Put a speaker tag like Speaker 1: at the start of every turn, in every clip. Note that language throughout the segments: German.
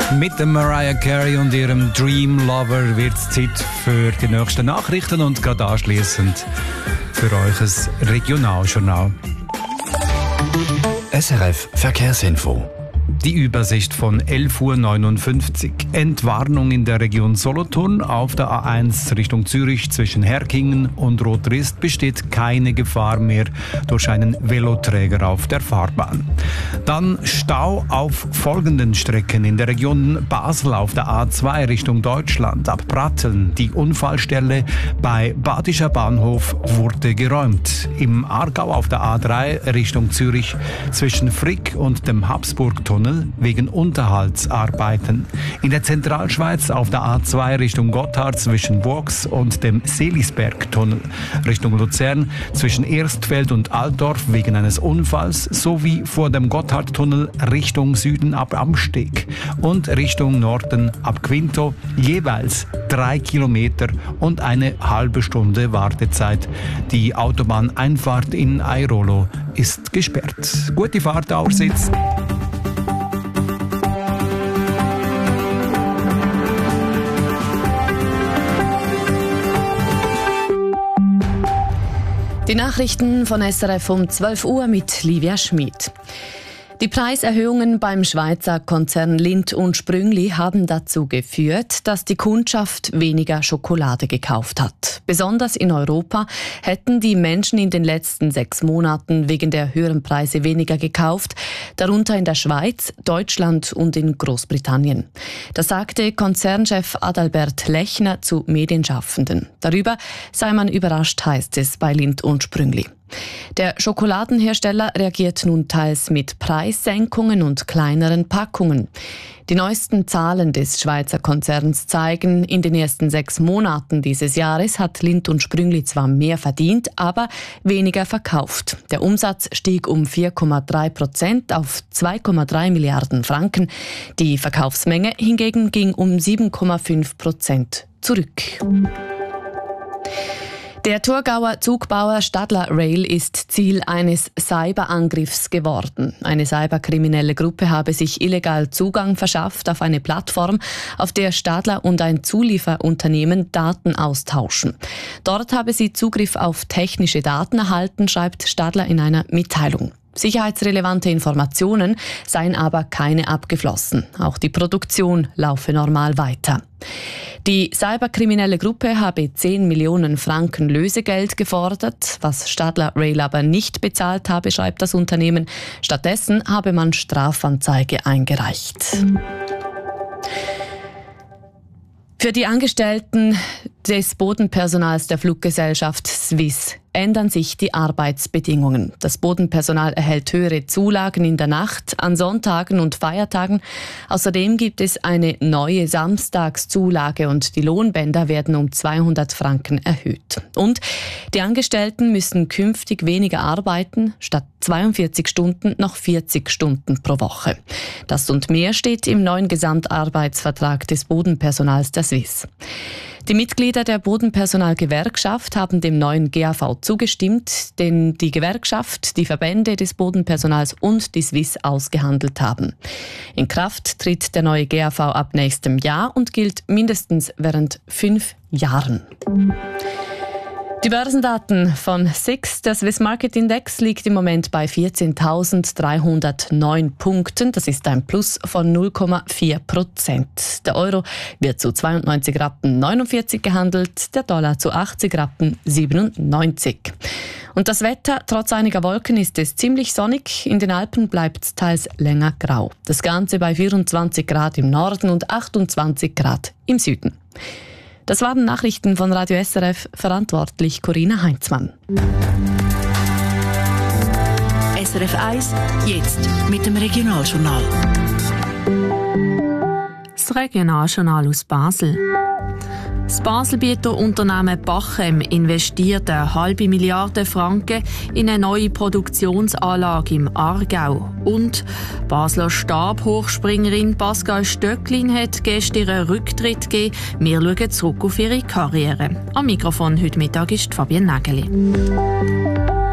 Speaker 1: Mit dem Mariah Carey und ihrem Dream Lover wird es Zeit für die nächsten Nachrichten und gerade anschliessend für euch ein Regionaljournal.
Speaker 2: SRF Verkehrsinfo.
Speaker 1: Die Übersicht von 11.59 Uhr. Entwarnung in der Region Solothurn. Auf der A1 Richtung Zürich zwischen Herkingen und Rotrist besteht keine Gefahr mehr durch einen Veloträger auf der Fahrbahn. Dann Stau auf folgenden Strecken in der Region Basel auf der A2 Richtung Deutschland. Ab Pratteln. Die Unfallstelle bei Badischer Bahnhof wurde geräumt. Im Aargau auf der A3 Richtung Zürich zwischen Frick und dem Habsburgtunnel wegen Unterhaltsarbeiten. In der Zentralschweiz auf der A2 Richtung Gotthard zwischen Burgs und dem Seelisbergtunnel. Richtung Luzern zwischen Erstfeld und Altdorf wegen eines Unfalls sowie vor dem Gotthardtunnel Richtung Süden ab Amsteg und Richtung Norden ab Quinto jeweils 3 Kilometer und eine halbe Stunde Wartezeit. Die Autobahneinfahrt in Airolo ist gesperrt. Gute Fahrt, Aussitz.
Speaker 3: Die Nachrichten von SRF um 12 Uhr mit Livia Schmid. Die Preiserhöhungen beim Schweizer Konzern Lindt & Sprüngli haben dazu geführt, dass die Kundschaft weniger Schokolade gekauft hat. Besonders in Europa hätten die Menschen in den letzten 6 Monaten wegen der höheren Preise weniger gekauft, darunter in der Schweiz, Deutschland und in Großbritannien. Das sagte Konzernchef Adalbert Lechner zu Medienschaffenden. Darüber sei man überrascht, heißt es bei Lindt & Sprüngli. Der Schokoladenhersteller reagiert nun teils mit Preissenkungen und kleineren Packungen. Die neuesten Zahlen des Schweizer Konzerns zeigen, in den ersten 6 Monaten dieses Jahres hat Lindt & Sprüngli zwar mehr verdient, aber weniger verkauft. Der Umsatz stieg um 4,3% auf 2,3 Milliarden Franken. Die Verkaufsmenge hingegen ging um 7,5% zurück. Der Thurgauer Zugbauer Stadler Rail ist Ziel eines Cyberangriffs geworden. Eine cyberkriminelle Gruppe habe sich illegal Zugang verschafft auf eine Plattform, auf der Stadler und ein Zulieferunternehmen Daten austauschen. Dort habe sie Zugriff auf technische Daten erhalten, schreibt Stadler in einer Mitteilung. Sicherheitsrelevante Informationen seien aber keine abgeflossen. Auch die Produktion laufe normal weiter. Die cyberkriminelle Gruppe habe 10 Millionen Franken Lösegeld gefordert, was Stadler Rail aber nicht bezahlt habe, schreibt das Unternehmen. Stattdessen habe man Strafanzeige eingereicht. Für die Angestellten des Bodenpersonals der Fluggesellschaft Swiss ändern sich die Arbeitsbedingungen. Das Bodenpersonal erhält höhere Zulagen in der Nacht, an Sonntagen und Feiertagen. Außerdem gibt es eine neue Samstagszulage und die Lohnbänder werden um 200 Franken erhöht. Und die Angestellten müssen künftig weniger arbeiten, statt 42 Stunden noch 40 Stunden pro Woche. Das und mehr steht im neuen Gesamtarbeitsvertrag des Bodenpersonals der Swiss. Die Mitglieder der Bodenpersonalgewerkschaft haben dem neuen GAV zugestimmt, den die Gewerkschaft, die Verbände des Bodenpersonals und die Swiss ausgehandelt haben. In Kraft tritt der neue GAV ab nächstem Jahr und gilt mindestens während 5 Jahren. Die Börsendaten von SIX, der Swiss Market Index, liegt im Moment bei 14.309 Punkten. Das ist ein Plus von 0,4%. Der Euro wird zu 92,49 Rappen gehandelt, der Dollar zu 80,97 Rappen. Und das Wetter, trotz einiger Wolken, ist es ziemlich sonnig. In den Alpen bleibt es teils länger grau. Das Ganze bei 24 Grad im Norden und 28 Grad im Süden. Das waren Nachrichten von Radio SRF, verantwortlich Corinna Heinzmann.
Speaker 4: SRF 1, jetzt mit dem Regionaljournal.
Speaker 5: Das Regionaljournal aus Basel. Das Baselbieter Unternehmen Bachem investiert 1,5 Milliarden Franken in eine neue Produktionsanlage im Aargau. Und Basler Stabhochspringerin Pascal Stöcklin hat gestern ihren Rücktritt gegeben. Wir schauen zurück auf ihre Karriere. Am Mikrofon heute Mittag ist Fabienne Nägeli.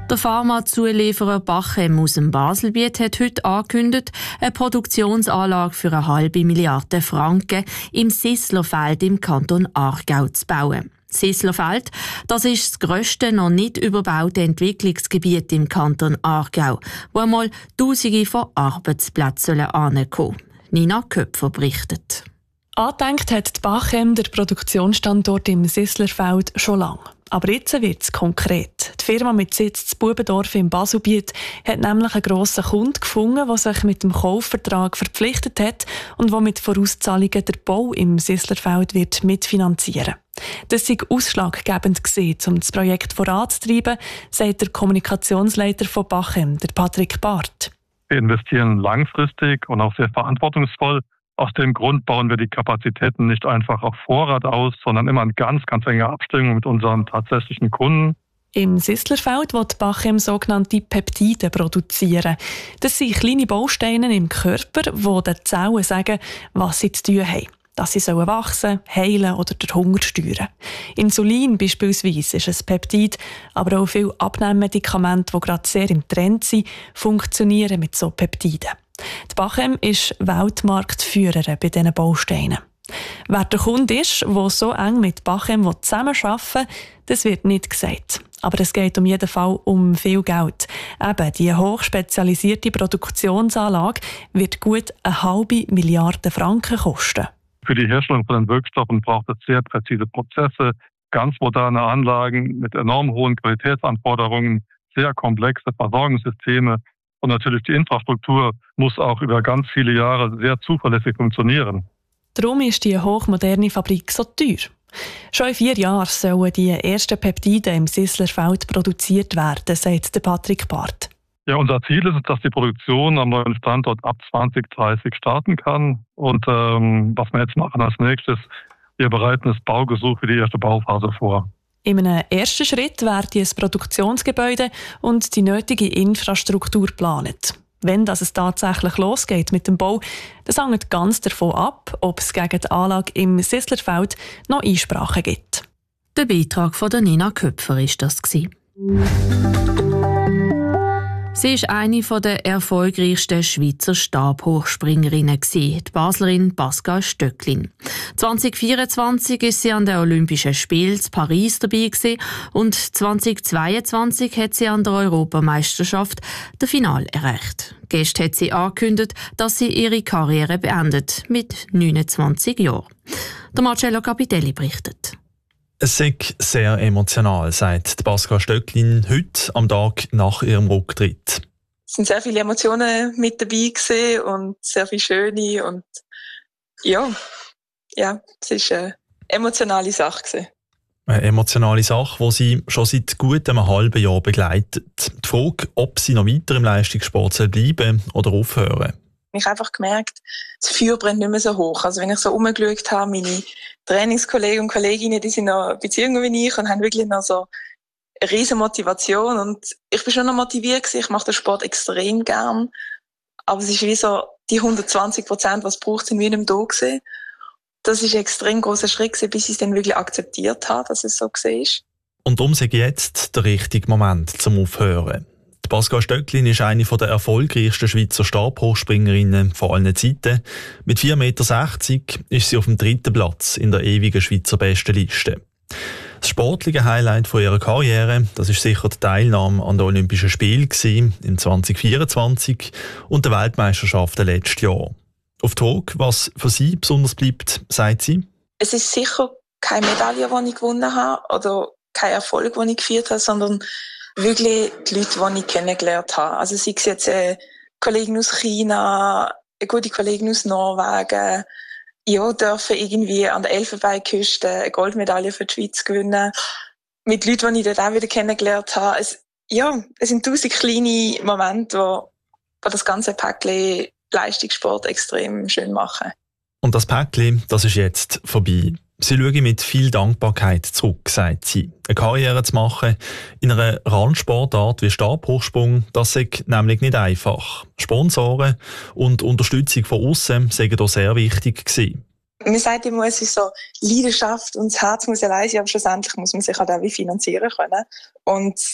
Speaker 5: Der Pharmazulieferer Bachem aus dem Baselbiet hat heute angekündigt, eine Produktionsanlage für 1,5 Milliarden Franken im Sisslerfeld im Kanton Aargau zu bauen. Sisslerfeld, das ist das grösste noch nicht überbaute Entwicklungsgebiet im Kanton Aargau, wo einmal Tausende von Arbeitsplätzen ankommen sollen. Nina Köpfer berichtet.
Speaker 6: Angedenkt hat die Bachem der Produktionsstandort im Sisslerfeld schon lange. Aber jetzt wird es konkret. Die Firma mit Sitz in Bubendorf im Baselbiet hat nämlich einen grossen Kunden gefunden, der sich mit dem Kaufvertrag verpflichtet hat und der mit Vorauszahlungen den Bau im Sisslerfeld wird mitfinanzieren. Das sei ausschlaggebend gewesen, um das Projekt voranzutreiben, sagt der Kommunikationsleiter von Bachem, der Patrick Barth.
Speaker 7: Wir investieren langfristig und auch sehr verantwortungsvoll. Aus dem Grund bauen wir die Kapazitäten nicht einfach auf Vorrat aus, sondern immer in ganz enger Abstimmung mit unseren tatsächlichen Kunden.
Speaker 6: Im Sisslerfeld wird Bachem sogenannte Peptide produzieren. Das sind kleine Bausteine im Körper, die den Zellen sagen, was sie zu tun haben. Dass sie wachsen, heilen oder den Hunger steuern. Insulin beispielsweise ist ein Peptid, aber auch viele Abnehmmedikamente, die gerade sehr im Trend sind, funktionieren mit so Peptiden. Die Bachem ist Weltmarktführerin bei diesen Bausteinen. Wer der Kunde ist, der so eng mit Bachem zusammenarbeiten will, das wird nicht gesagt. Aber es geht um jeden Fall um viel Geld. Eben, die hochspezialisierte Produktionsanlage wird gut 1,5 Milliarden Franken kosten.
Speaker 7: Für die Herstellung von den Wirkstoffen braucht es sehr präzise Prozesse, ganz moderne Anlagen mit enorm hohen Qualitätsanforderungen, sehr komplexe Versorgungssysteme und natürlich die Infrastruktur muss auch über ganz viele Jahre sehr zuverlässig funktionieren.
Speaker 6: Darum ist die hochmoderne Fabrik so teuer. Schon in 4 Jahren sollen die ersten Peptide im Sisslerfeld produziert werden, sagt der Patrick Barth.
Speaker 7: Ja, unser Ziel ist es, dass die Produktion am neuen Standort ab 2030 starten kann. Und was wir jetzt machen als nächstes, wir bereiten das Baugesuch für die erste Bauphase vor.
Speaker 6: In einem ersten Schritt werden das Produktionsgebäude und die nötige Infrastruktur geplant. Wenn es tatsächlich losgeht mit dem Bau, das hängt ganz davon ab, ob es gegen die Anlage im Sisslerfeld noch Einsprachen gibt.
Speaker 5: Der Beitrag von Nina Köpfer war das. Sie war eine der erfolgreichsten Schweizer Stabhochspringerinnen, die Baslerin Pascal Stöcklin. 2024 war sie an den Olympischen Spielen in Paris dabei und 2022 hat sie an der Europameisterschaft das Finale erreicht. Gestern hat sie angekündigt, dass sie ihre Karriere beendet mit 29 Jahren. Der Marcello Capitelli berichtet.
Speaker 2: Es ist sehr emotional, sagt Pascal Stöcklin heute am Tag nach ihrem Rücktritt.
Speaker 8: Es sind sehr viele Emotionen mit dabei gewesen und sehr viele schöne und ja, es ist eine emotionale Sache gewesen.
Speaker 2: Eine emotionale Sache, die sie schon seit gut einem halben Jahr begleitet. Die Frage, ob sie noch weiter im Leistungssport bleiben oder aufhören.
Speaker 8: Ich habe einfach gemerkt, das Feuer brennt nicht mehr so hoch. Also wenn ich so umgeschaut habe, meine Trainingskollegen und Kolleginnen, die sind noch in Beziehungen wie ich und haben wirklich noch so eine riesen Motivation. Und ich bin schon noch motiviert gewesen. Ich mache den Sport extrem gern. Aber es ist wie so, die 120%, was es braucht, sind wie nicht mehr da gewesen. Das ist ein extrem grosser Schritt gewesen, bis ich es dann wirklich akzeptiert habe, dass es so war.
Speaker 2: Und darum sei jetzt der richtige Moment zum Aufhören. Pascal Stöcklin ist eine der erfolgreichsten Schweizer Stabhochspringerinnen von allen Zeiten. Mit 4,60 Meter ist sie auf dem 3. Platz in der ewigen Schweizer Bestenliste. Das sportliche Highlight von ihrer Karriere, das ist sicher die Teilnahme an den Olympischen Spielen im 2024 und der Weltmeisterschaft letztes Jahr. Auf die Frage, was für sie besonders bleibt, sagt sie:
Speaker 8: Es ist sicher keine Medaille, die ich gewonnen habe oder kein Erfolg, den ich gefeiert habe, sondern wirklich die Leute, die ich kennengelernt habe. Also sei es jetzt Kollegen aus China, gute Kollegen aus Norwegen, ja, dürfen irgendwie an der Elfenbeinküste eine Goldmedaille für die Schweiz gewinnen. Mit Leuten, die ich dort auch wieder kennengelernt habe. Es sind 1000 kleine Momente, die das ganze Päckchen Leistungssport extrem schön machen.
Speaker 2: Und das Päckchen, das ist jetzt vorbei. Sie schaue mit viel Dankbarkeit zurück, sagt sie. Eine Karriere zu machen in einer Randsportart wie Stabhochsprung, das sei nämlich nicht einfach. Sponsoren und Unterstützung von aussen seien hier sehr wichtig gewesen.
Speaker 8: Man sagt immer, es ist so Leidenschaft und das Herz muss allein sein, aber schlussendlich muss man sich halt auch wie finanzieren können. Und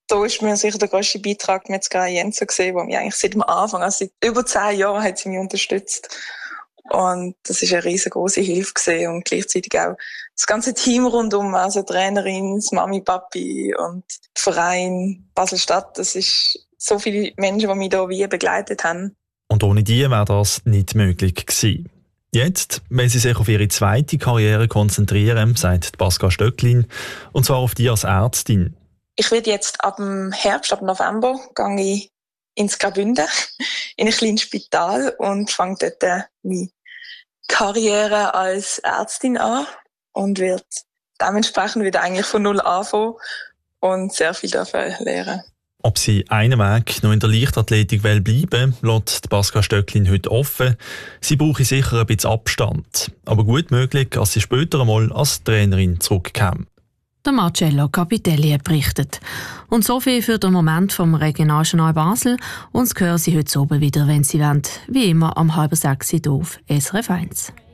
Speaker 8: Da ist mir sicher der grösste Beitrag mit Sky Jensen gesehen, der mich eigentlich seit dem Anfang, also seit über 10 Jahren, hat sie mich unterstützt. Und das ist eine riesengroße Hilfe gewesen und gleichzeitig auch das ganze Team rundum, also Trainerin, das Mami, Papi und der Verein Basel-Stadt. Das ist so viele Menschen, die mich da wie begleitet haben.
Speaker 2: Und ohne die wäre das nicht möglich gewesen. Jetzt will sie sich auf ihre zweite Karriere konzentrieren, sagt Pascal Stöcklin, und zwar auf die als Ärztin.
Speaker 8: Ich werde jetzt ab dem Herbst, ab November, gehe ich ins Graubünden, in ein kleines Spital und fange dort meine Karriere als Ärztin an und werde dementsprechend wieder eigentlich von null anfangen und sehr viel davon lernen.
Speaker 2: Ob sie einen Weg noch in der Leichtathletik bleiben will, lässt Pascal Stöcklin heute offen. Sie brauche sicher ein bisschen Abstand. Aber gut möglich, dass sie später einmal als Trainerin zurückkommt.
Speaker 5: Der Marcello Capitelli berichtet. Und so viel für den Moment vom Regionaljournal Basel. Uns hören Sie heute oben wieder, wenn Sie wollen. Wie immer am 5:30 auf SRF 1.